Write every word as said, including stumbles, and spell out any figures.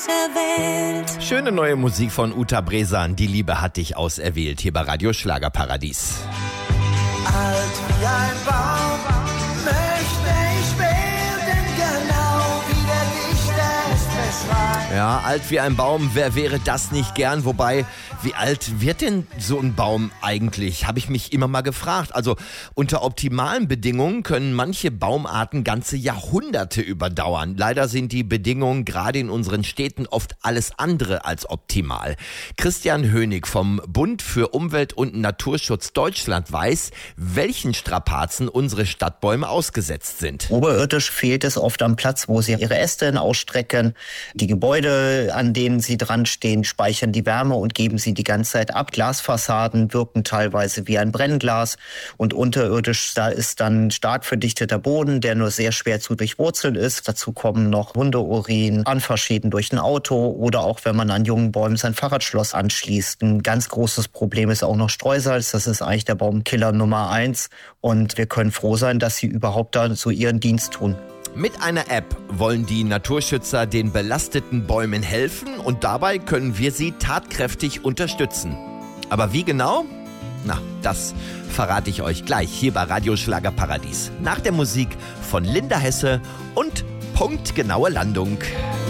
auserwählt. Schöne neue Musik von Uta Bresan. Die Liebe hat dich auserwählt. Hier bei Radio Schlagerparadies. Alt wie ein Baum möchte ich werden, genau wie der Dichter es beschreibt. Ja, alt wie ein Baum, wer wäre das nicht gern? Wobei, wie alt wird denn so ein Baum eigentlich? Habe ich mich immer mal gefragt. Also unter optimalen Bedingungen können manche Baumarten ganze Jahrhunderte überdauern. Leider sind die Bedingungen gerade in unseren Städten oft alles andere als optimal. Christian Hönig vom Bund für Umwelt und Naturschutz Deutschland weiß, welchen Strapazen unsere Stadtbäume ausgesetzt sind. Oberirdisch fehlt es oft am Platz, wo sie ihre Äste ausstrecken. Die Gebäude, an denen sie dran stehen, speichern die Wärme und geben sie die ganze Zeit ab. Glasfassaden wirken teilweise wie ein Brennglas und unterirdisch, da ist dann stark verdichteter Boden, der nur sehr schwer zu durchwurzeln ist. Dazu kommen noch Hundeurin, Anfahrschäden durch ein Auto oder auch wenn man an jungen Bäumen sein Fahrradschloss anschließt. Ein ganz großes Problem ist auch noch Streusalz. Das ist eigentlich der Baumkiller Nummer eins und wir können froh sein, dass sie überhaupt da so ihren Dienst tun. Mit einer App wollen die Naturschützer den belasteten Bäumen helfen und dabei können wir sie tatkräftig unterstützen. Aber wie genau? Na, das verrate ich euch gleich hier bei Radio Schlagerparadies. Nach der Musik von Linda Hesse und punktgenaue Landung.